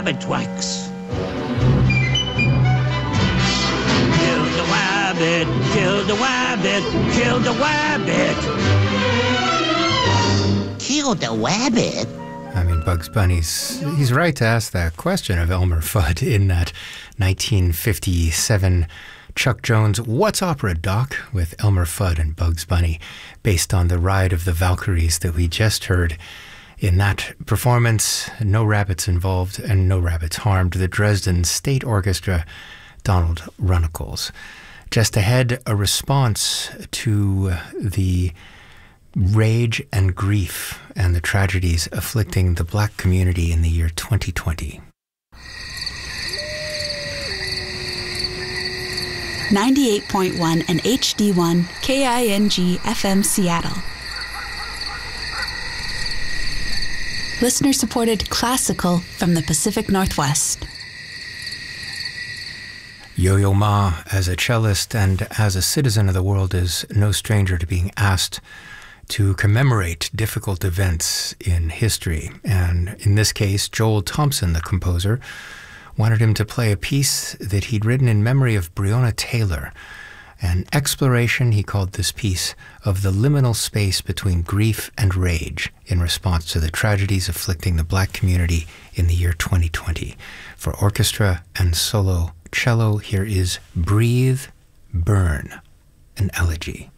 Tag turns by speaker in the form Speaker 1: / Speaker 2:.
Speaker 1: wabbit wax. Kill the wabbit, kill the wabbit, kill the wabbit. Kill the wabbit?
Speaker 2: I mean, Bugs Bunny's right to ask that question of Elmer Fudd in that 1957 Chuck Jones What's Opera, Doc? With Elmer Fudd and Bugs Bunny, based on the Ride of the Valkyries that we just heard. In that performance, no rabbits involved and no rabbits harmed. The Dresden State Orchestra, Donald Runnicles. Just ahead, a response to the rage and grief and the tragedies afflicting the black community in the year 2020.
Speaker 3: 98.1 and HD1 KING FM Seattle. Listener-supported classical from the Pacific Northwest.
Speaker 2: Yo-Yo Ma, as a cellist and as a citizen of the world, is no stranger to being asked to commemorate difficult events in history. And in this case, Joel Thompson, the composer, wanted him to play a piece that he'd written in memory of Breonna Taylor, an exploration, he called this piece, of the liminal space between grief and rage in response to the tragedies afflicting the black community in the year 2020. For orchestra and solo cello, here is Breathe, Burn, an elegy.